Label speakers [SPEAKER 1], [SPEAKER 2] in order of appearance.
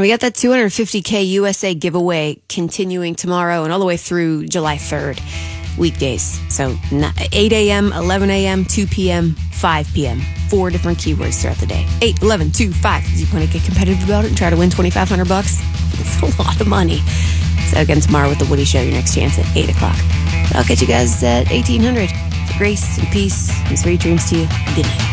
[SPEAKER 1] got that 250K USA giveaway continuing tomorrow and all the way through July 3rd, weekdays. So 8 a.m., 11 a.m., 2 p.m., 5 p.m. 4 different keywords throughout the day. 8, 11, 2, 5. Do you want to get competitive about it and try to win $2,500? It's a lot of money. So again, tomorrow with The Woody Show, your next chance at 8 o'clock. But I'll catch you guys at 1800. Grace and peace and sweet dreams to you. Good night.